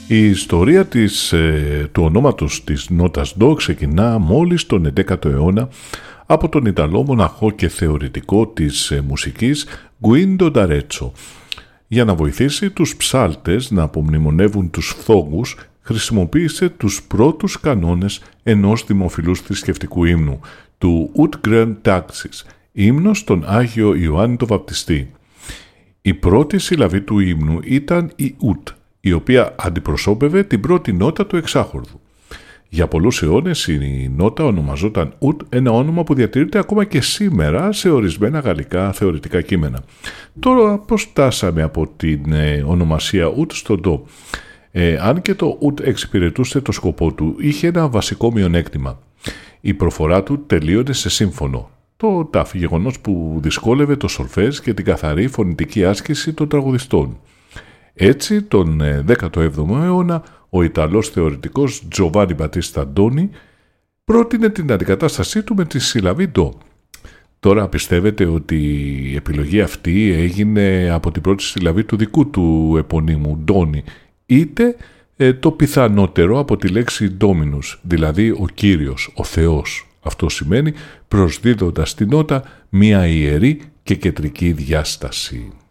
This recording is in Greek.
Η ιστορία του ονόματος της νότας ντο ξεκινά μόλις τον 11ο αιώνα από τον Ιταλό μοναχό και θεωρητικό της μουσικής Γκουίντο Νταρέτσο. Για να βοηθήσει τους ψάλτες να απομνημονεύουν τους φθόγους, χρησιμοποίησε τους πρώτους κανόνες ενός δημοφιλούς θρησκευτικού ύμνου, του Ut Grand Taxis, ύμνος στον Άγιο Ιωάννη τον Βαπτιστή. Η πρώτη συλλαβή του ύμνου ήταν η Ut, η οποία αντιπροσώπευε την πρώτη νότα του εξάχορδου. Για πολλούς αιώνες η νότα ονομαζόταν Ut, ένα όνομα που διατηρείται ακόμα και σήμερα σε ορισμένα γαλλικά θεωρητικά κείμενα. Τώρα πώς φτάσαμε από την ονομασία Ut στο ντο? Αν και το Ut εξυπηρετούσε το σκοπό του, είχε ένα βασικό μειονέκτημα. Η προφορά του τελείωνε σε σύμφωνο. Το ταφ, γεγονός που δυσκόλευε το σολφές και την καθαρή φωνητική άσκηση των τραγουδιστών. Έτσι, τον 17ο αιώνα, ο Ιταλός θεωρητικός Τζοβάνι Μπατίστα Αντώνη πρότεινε την αντικατάστασή του με τη συλλαβή ντο. Τώρα πιστεύετε ότι η επιλογή αυτή έγινε από την πρώτη συλλαβή του δικού του επωνύμου Ντόνι, είτε το πιθανότερο από τη λέξη ντόμινους, δηλαδή ο Κύριος, ο Θεός. Αυτό σημαίνει προσδίδοντας την νότα μία ιερή και κεντρική διάσταση.